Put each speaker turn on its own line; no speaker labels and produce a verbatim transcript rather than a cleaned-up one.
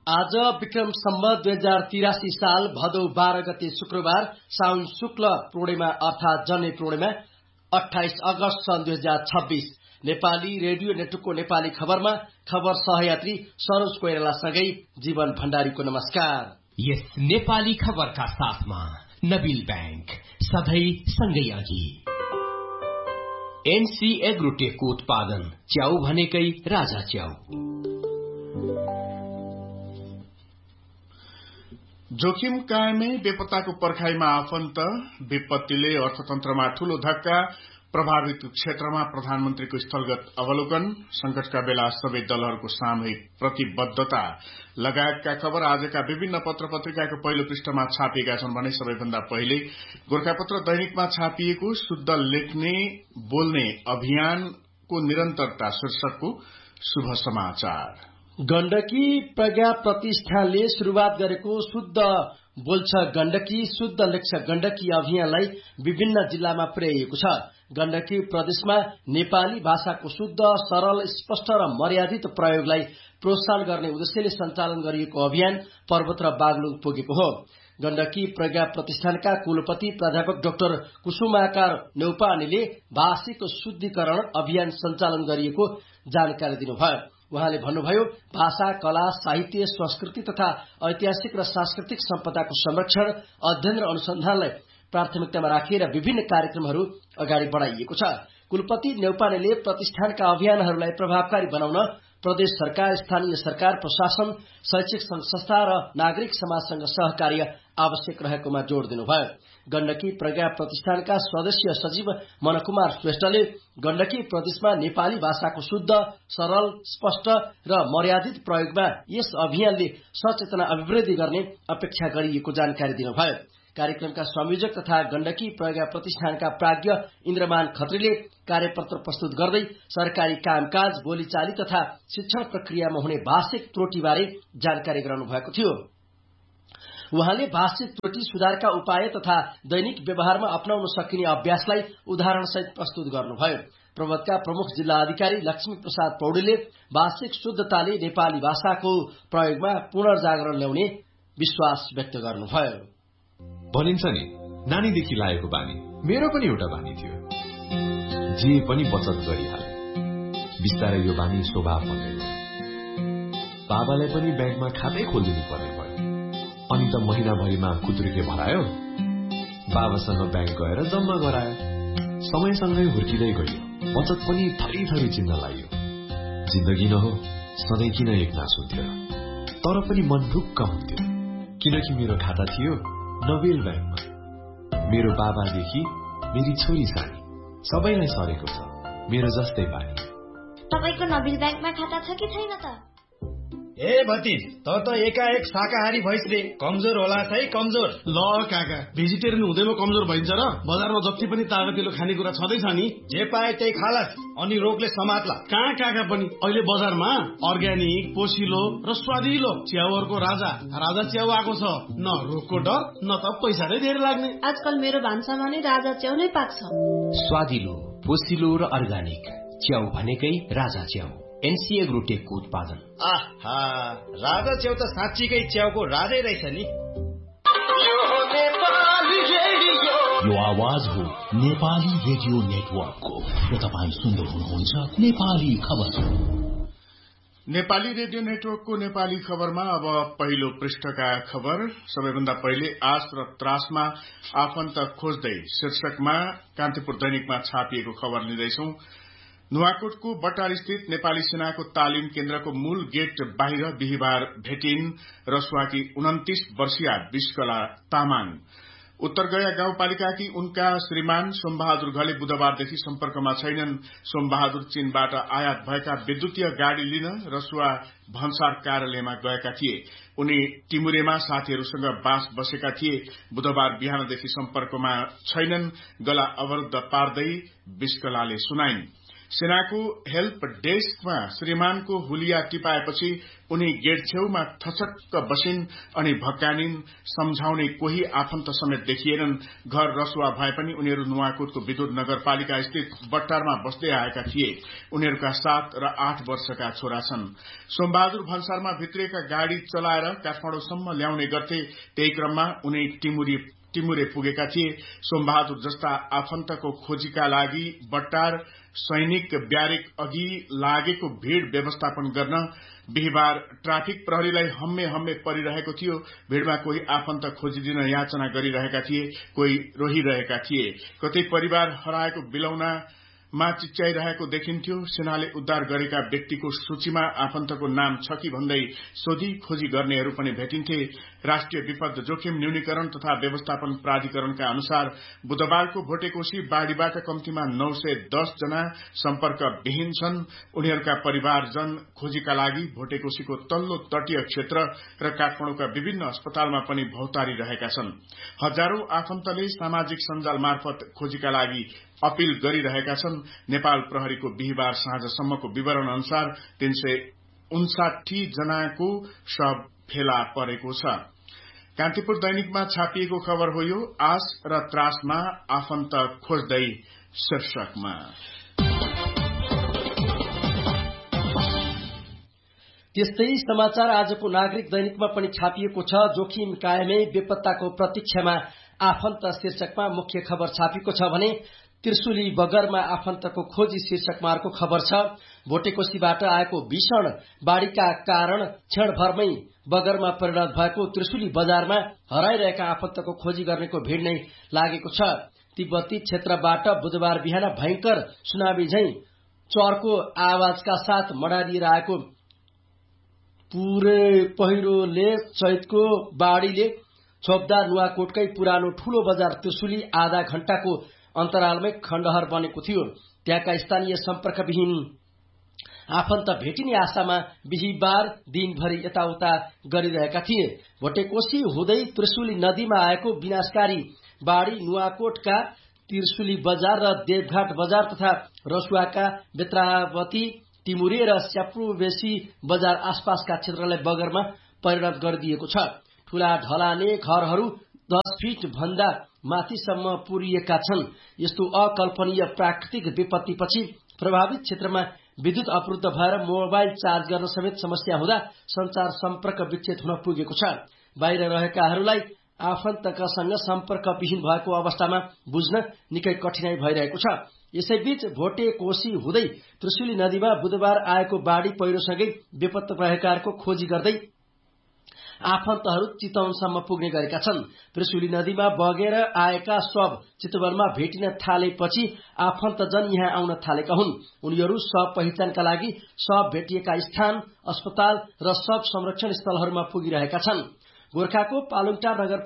आज विक्रम सम्वत दुई हजार तिरासी साल भदौ बाह्र गते शुक्रबार साउन शुक्ल पूर्णिमा अर्थात जन्य पूर्णिमा अठाइस अगस्त सन् दुई हजार छब्बीस। नेपाली रेडियो नेटवर्कको नेपाली खबरमा खबर सहयात्री सरोज कोइरालासँगै जीवन भण्डारीको नमस्कार।
यस नेपाली खबरका साथमा नबिल बैंक सधैँ सँगै अघि। एनसी एग्रोटेकको उत्पादन च्याउ भनेकै राजा च्याउ।
जोखिम कायमै बेपत्ताको पर्खाइमा आफन्त, विपत्तिले अर्थतन्त्रमा ठूलो धक्का, प्रभावित क्षेत्रमा प्रधानमन्त्रीको स्थलगत अवलोकन, संकटका बेला सबै दलहरूको सामूहिक प्रतिबद्धता लगायतका खबर आजका विभिन्न पत्र पत्रिकाको पहिलो पृष्ठमा छापिएका छन् भने सबैभन्दा पहिले गोरखापत्र दैनिकमा छापिएको शुद्ध लेख्ने बोल्ने अभियानको निरन्तरता शीर्षकको शुभ समाचार।
गण्डकी प्रज्ञा प्रतिष्ठानले शुरूआत गरेको शुद्ध बोल्छ गण्डकी शुद्ध लेख्छ गण्डकी अभियानलाई विभिन्न जिल्लामा पुर्याइएको छ। गण्डकी प्रदेशमा नेपाली भाषाको शुद्ध, सरल, स्पष्ट र मर्यादित प्रयोगलाई प्रोत्साहन गर्ने उद्देश्यले सञ्चालन गरिएको अभियान पर्वत र बागलुङ पुगेको हो। गण्डकी प्रज्ञा प्रतिष्ठानका कुलपति प्राध्यापक डाक्टर कुसुमाकार नेउपानेले भाषिक शुद्धिकरण अभियान सञ्चालन गरिएको जानकारी दिनुभयो। उहाँले भन्नुभयो, भाषा, कला, साहित्य, संस्कृति तथा ऐतिहासिक र सांस्कृतिक सम्पदाको संरक्षण, अध्ययन र अनुसन्धानलाई प्राथमिकतामा राखिएर विभिन्न कार्यक्रमहरू अगाडि बढ़ाइएको छ। कुलपति नेउपानेले प्रतिष्ठानका अभियानहरूलाई प्रभावकारी बनाउन प्रदेश सरकार, स्थानीय सरकार, प्रशासन, शैक्षिक संघ संस्था र नागरिक समाजसँग सहकार्य आवश्यक रहेकोमा जोड़ दिनुभयो। गण्डकी प्रज्ञा प्रतिष्ठानका सदस्य सचिव मनकुमार श्रेष्ठले गण्डकी प्रदेशमा नेपाली भाषाको शुद्ध, सरल, स्पष्ट र मर्यादित प्रयोगमा यस अभियानले सचेतना अभिवृद्धि गर्ने अपेक्षा गरिएको जानकारी दिनुभयो। कार्यक्रमका संयोजक तथा गण्डकी प्रज्ञा प्रतिष्ठानका प्राज्ञ इन्द्रमान खत्रीले कार्यपत्र प्रस्तुत गर्दै सरकारी कामकाज, बोलीचाली तथा शिक्षण प्रक्रियामा हुने भाषिक त्रुटिबारे जानकारी गराउनु भएको थियो। उहाँले भाषिक त्रुटि सुधारका उपाय तथा दैनिक व्यवहारमा अपनाउन सकिने अभ्यासलाई उदाहरणसहित प्रस्तुत गर्नुभयो। प्रवर्तका प्रमुख जिल्ला अधिकारी लक्ष्मी प्रसाद पौडेलले भाषिक शुद्धताले नेपाली भाषाको प्रयोगमा पुनर्जागरण ल्याउने विश्वास व्यक्त गर्नुभयो।
भनिन्छ नि, नानीदेखि लागेको बानी मेरो पनि एउटा बानी थियो, जे पनि बचत गरिहाले। बिस्तारै यो बानी स्वभाव बन्दै गयो। बाबालाई पनि ब्याङ्कमा खातै खोलिदिनु पर्ने भयो। अनि त महिनाभरिमा खुद्रीले भरायो, बाबासँग ब्याङ्क गएर जम्मा गरायो। समयसँगै हुर्किँदै गयो, बचत पनि थरी थरी चिन्न लाग्यो। जिन्दगी न हो, सधैँ किन एकनास हुन्थ्यो र? तर पनि मन ढुक्क हुन्थ्यो, किनकि मेरो खाता थियो नबेल ब्याङ्कमा। मेरो बाबादेखि मेरी छोरी सानी सबैलाई सरेको छ मेरो जस्तै बानी।
तपाईको नबेल ब्याङ्कमा खाता छ कि छैन त?
ए भतिज, त त एकाएक शाकाहारी भइस रे, कमजोर होला है कमजोर।
ल काका, भेजिटेरियन हुँदैमा कमजोर भइन्छ र? बजारमा जति पनि तागतिलो खानेकुरा छँदैछ नि,
जे पाए त्यही खालास, अनि रोगले समात्ला।
कहाँ काका पनि अहिले बजारमा अर्ग्यानिक, पोसिलो र स्वादिलो च्याउहरूको राजा राजा च्याउ आएको छ। न रोगको डर, न त पैसा नै धेरै लाग्ने।
आजकल मेरो भान्सामा नै राजा च्याउ नै पाक्छ।
स्वादिलो, पोसिलो र अर्ग्यानिक च्याउ भनेकै राजा च्याउ। एनसी एग्रोटेकको उत्पादन।
आहा, राजा च्याउ त साँच्चीकै च्याउको राजै रहेछ नि।
यो आवाज हो नेपाली रेडियो नेटवर्कको र तपाईँ सुन्दै हुनुहुन्छ नेपाली खबर।
नेपाली रेडियो नेटवर्कको नेपाली खबरमा अब पहिलो पृष्ठका खबर। सबैभन्दा पहिले आश र त्रासमा आफन्त खोज्दै शीर्षकमा कान्तिपुर दैनिकमा छापिएको खबर लिँदैछौं। नुवाकोटको बटार स्थित नेपाली सेनाको तालिम केन्द्रको मूल गेट बाहिर बिहिबार भेटिन् रसुवाकी उन्तिस वर्षीय विश्वकला तामाङ। उत्तरगया गाउँपालिकाकी उनका श्रीमान सोमबहादुर घले बुधबारदेखि सम्पर्कमा छैनन्। सोमबहादुर चीनबाट आयात भएका विद्युतीय गाड़ी लिन रसुवा भन्सार कार्यालयमा गएका थिए। उनी टिमुरेमा साथीहरूसँग बास बसेका थिए। बुधबार बिहानदेखि सम्पर्कमा छैनन्, गला अवरुद्ध पार्दै विश्वकलाले सुनाइन्। सेनाको हेल्प डेस्कमा श्रीमानको हुलिया टिपाएपछि उनी गेट छेउमा थचक्क बसिन् अनि भक्कानिन्। सम्झाउने कोही आफन्त समेत देखिएनन्। घर रसुवा भए पनि उनीहरू नुवाकोटको विद्युत नगरपालिका स्थित बट्टारमा बस्दै आएका थिए। उनीहरूका सात र आठ वर्षका छोरा छन्। सोमबहादुर भन्सारमा भित्रिएका गाड़ी चलाएर काठमाडौँसम्म ल्याउने गर्थे। त्यही क्रममा उनी टिमुरी टिमुरे पुगेका थिए। सोमबहादुर जस्ता आफन्तको खोजीका लागि बट्टार सैनिक ब्यारेक अघि लागेको भीड़ व्यवस्थापन गर्न बिहिबार ट्राफिक प्रहरीलाई हम्मे हम्मे परिरहेको थियो। भीड़मा कोही आफन्त खोजिदिन याचना गरिरहेका थिए, कोही रोहिरहेका थिए। कतै परिवार हराएको बिलौना मा चिच्याइरहेको देखिन्थ्यो। सेनाले उद्धार गरेका व्यक्तिको सूचीमा आफन्तको नाम छ कि भन्दै सोधी खोजी गर्नेहरू पनि भेटिन्थे। राष्ट्रिय विपद जोखिम न्यूनीकरण तथा व्यवस्थापन प्राधिकरणका अनुसार बुधबारको भोटेकोशी बाढ़ीबाट कम्तीमा नौ सय दस जना सम्पर्क विहीन छन्। उनीहरूका परिवारजन खोजीका लागि भोटेकोशीको तल्लो तटीय क्षेत्र र काठमाडौँका विभिन्न अस्पतालमा पनि भौतारी रहेका छन्। हजारौं आफन्तले सामाजिक सञ्जाल मार्फत खोजीका लागि अपील गरिरहेका छन्। नेपाल प्रहरीको बिहिबार साँझसम्मको विवरण अनुसार तीन सय उन्साठी जनाको शव फेला परेको छ। कान्तिपुर दैनिकमा छापिएको खबर हो यो। आश र त्रासमा आफन्त खोज्दै शीर्षकमा।
त्यस्तै समाचार आजको नागरिक दैनिकमा पनि छापिएको छ। जोखिम कायमै बेपत्ताको प्रतीक्षामा आफन्त शीर्षकमा मुख्य खबर छापिएको छ भने त्रिशुली बगरमा आफन्तको खोजी शीर्षकमा अर्को खबर छ। भोटेकोशीबाट आएको भीषण बाढ़ीका कारण क्षणभरमै बगरमा परिणत भएको त्रिशुली बजारमा हराइरहेका आफन्तको खोजी गर्नेको भीड़ नै लागेको छ। तिब्बती क्षेत्रबाट बुधबार बिहान भयंकर सुनामी झैं चर्को आवाजका साथ मडारिएर आएको पूरै पहिरोले चैतको बाढ़ीले छोप्दा नुवाकोटकै पुरानो ठूलो बजार त्रिशुली आधा घण्टाको अन्तरालमै खण्डहर बनेको थियो। त्यहाँका स्थानीय सम्पर्कविहीन आफन्त भेटिने आशामा बिहिबार दिनभरि यताउता गरिरहेका थिए। भोटेकोशी हुँदै त्रिशुली नदीमा आएको विनाशकारी बाढ़ी नुवाकोटका त्रिशुली बजार र देवघाट बजार तथा रसुवाका बेत्रावती टिमुरे र स्याप्रुबेसी बजार आसपासका क्षेत्रलाई बगरमा परिणत गरिदिएको छ। ठूला ढलाने घरहरू दस फिट भन्दा माथिसम्म पुरिएका छन्। यस्तो अकल्पनीय प्राकृतिक विपत्तिपछि प्रभावित क्षेत्रमा विद्युत अवरुद्ध भएर मोबाइल चार्ज गर्न समेत समस्या हुँदा संचार सम्पर्क विच्छेद हुन पुगेको छ। बाहिर रहेकाहरूलाई आफन्तकासँग सम्पर्क विहीन भएको अवस्थामा बुझ्न निकै कठिनाई भइरहेको छ। यसैबीच भोटेकोशी हुँदै त्रिशुली नदीमा बुधबार आएको बाढ़ी पहिरोसँगै बेपत्ता रहेकाहरूको खोजी गर्दै आफन्तहरू चितवनसम्म पुग्ने गरेका छन्। त्रिशुली नदीमा बगेर आएका शव चितवनमा भेटिन थालेपछि आफन्तजन यहाँ आउन थालेका हुन्। उनीहरू शव पहिचानका लागि शव भेटिएका स्थान, अस्पताल र शव संरक्षण स्थलहरूमा पुगिरहेका छन्। गोर्खाको पालुङटार नगर